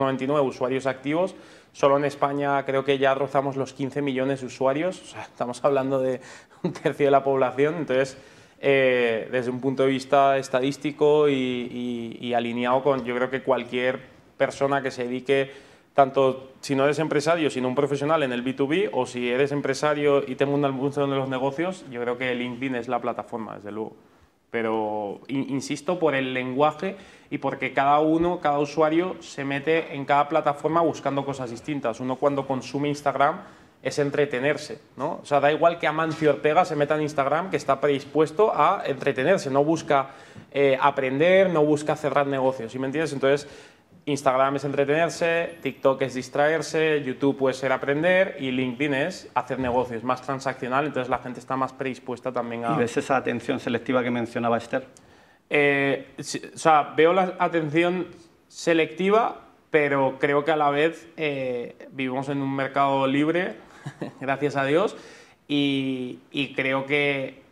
99 usuarios activos. Solo en España creo que ya rozamos los 15 millones de usuarios, o sea, estamos hablando de un tercio de la población. Entonces, desde un punto de vista estadístico y alineado con, yo creo que cualquier persona que se dedique, tanto si no eres empresario, sino un profesional en el B2B, o si eres empresario y te mundo el mundo de los negocios, yo creo que LinkedIn es la plataforma, desde luego. Pero insisto, por el lenguaje y porque cada usuario se mete en cada plataforma buscando cosas distintas. Uno cuando consume Instagram es entretenerse, ¿no? O sea, da igual que Amancio Ortega se meta en Instagram, que está predispuesto a entretenerse, no busca aprender, no busca cerrar negocios, ¿sí me entiendes? Entonces, Instagram es entretenerse, TikTok es distraerse, YouTube puede ser aprender y LinkedIn es hacer negocios, más transaccional, entonces la gente está más predispuesta también a... ¿Y ves esa atención selectiva que mencionaba Esther? O sea, veo la atención selectiva, pero creo que a la vez vivimos en un mercado libre, gracias a Dios, y creo que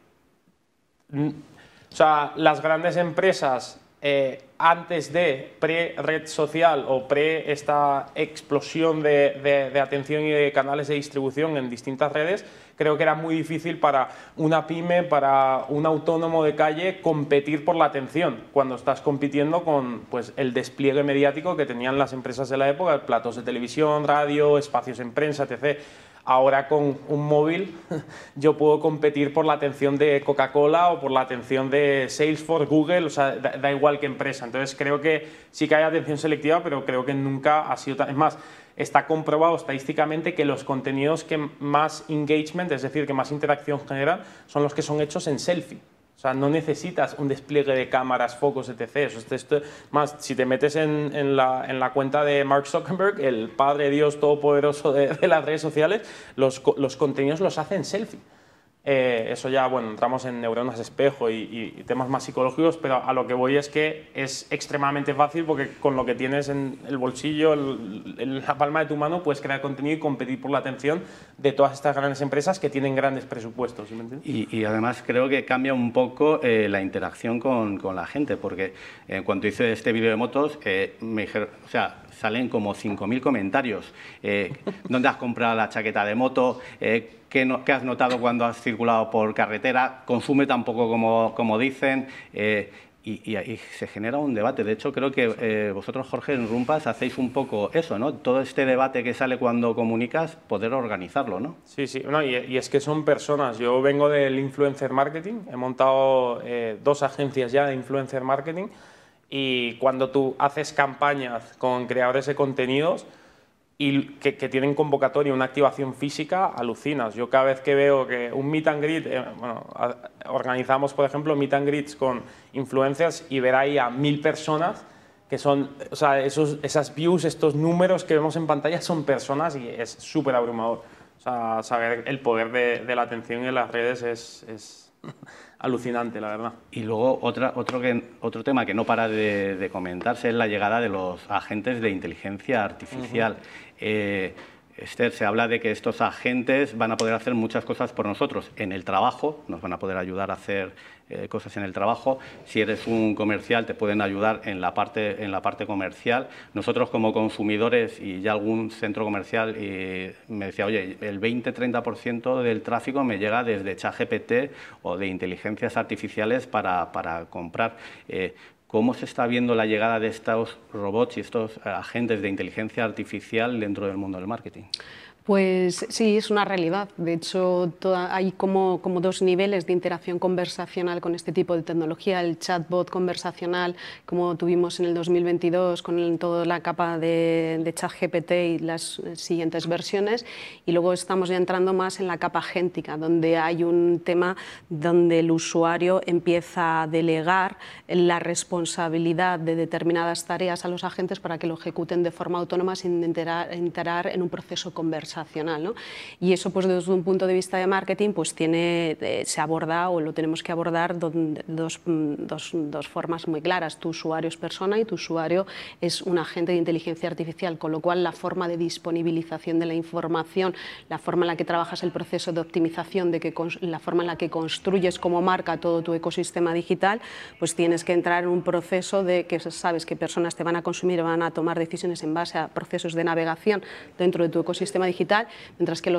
o sea, las grandes empresas antes de pre-red social o pre esta explosión de atención y de canales de distribución en distintas redes, creo que era muy difícil para una pyme, para un autónomo de calle competir por la atención cuando estás compitiendo con pues, el despliegue mediático que tenían las empresas de la época, platos de televisión, radio, espacios en prensa, etc. Ahora con un móvil yo puedo competir por la atención de Coca-Cola o por la atención de Salesforce, Google, o sea, da igual qué empresa. Entonces creo que sí que hay atención selectiva, pero creo que nunca ha sido tan... Es más, está comprobado estadísticamente que los contenidos que más engagement, es decir, que más interacción generan, son los que son hechos en selfie. O sea, no necesitas un despliegue de cámaras, focos, etc. Más, si te metes en la cuenta de Mark Zuckerberg, el padre Dios todopoderoso de las redes sociales, los contenidos los hace en selfie. Eso ya, bueno, entramos en neuronas espejo y temas más psicológicos, pero a lo que voy es que es extremadamente fácil porque con lo que tienes en el bolsillo, en la palma de tu mano, puedes crear contenido y competir por la atención de todas estas grandes empresas que tienen grandes presupuestos. ¿Sí me entiendes? Y además creo que cambia un poco la interacción con la gente, porque cuando hice este vídeo de motos, me dijeron, o sea, salen como 5.000 comentarios. ¿Dónde has comprado la chaqueta de moto? ¿Qué has notado cuando has circulado por carretera? ¿Consume tampoco como dicen? Y ahí se genera un debate. De hecho, creo que vosotros, Jorge, en Rumpas hacéis un poco eso, ¿no? Todo este debate que sale cuando comunicas, poder organizarlo, ¿no? Sí, sí. No, y es que son personas. Yo vengo del influencer marketing. He montado 2 agencias ya de influencer marketing. Y cuando tú haces campañas con creadores de contenidos y que tienen convocatoria, una activación física, alucinas. Yo cada vez que veo que un meet and greet, bueno, organizamos, por ejemplo, meet and greets con influencers y ver ahí a 1.000 personas que son, o sea, esas views, estos números que vemos en pantalla son personas y es súper abrumador. O sea, saber el poder de la atención en las redes es alucinante, la verdad. Y luego otro tema que no para de comentarse es la llegada de los agentes de inteligencia artificial. Esther, se habla de que estos agentes van a poder hacer muchas cosas por nosotros en el trabajo, nos van a poder ayudar a hacer cosas en el trabajo. Si eres un comercial, te pueden ayudar en la parte comercial. Nosotros como consumidores, y ya algún centro comercial me decía, oye, el 20-30% del tráfico me llega desde ChatGPT o de inteligencias artificiales para comprar. ¿Cómo se está viendo la llegada de estos robots y estos agentes de inteligencia artificial dentro del mundo del marketing? Pues sí, es una realidad. De hecho, hay como 2 niveles de interacción conversacional con este tipo de tecnología. El chatbot conversacional, como tuvimos en el 2022 con toda la capa de ChatGPT y las siguientes versiones. Y luego estamos ya entrando más en la capa agéntica, donde hay un tema donde el usuario empieza a delegar la responsabilidad de determinadas tareas a los agentes para que lo ejecuten de forma autónoma sin entrar en un proceso conversativo. conversacional, ¿no? Y eso, pues desde un punto de vista de marketing, pues se aborda, o lo tenemos que abordar de dos formas muy claras. Tu usuario es persona y tu usuario es un agente de inteligencia artificial, con lo cual la forma de disponibilización de la información, la forma en la que trabajas el proceso de optimización, la forma en la que construyes como marca todo tu ecosistema digital, pues tienes que entrar en un proceso de que sabes qué personas te van a consumir, van a tomar decisiones en base a procesos de navegación dentro de tu ecosistema digital, mientras que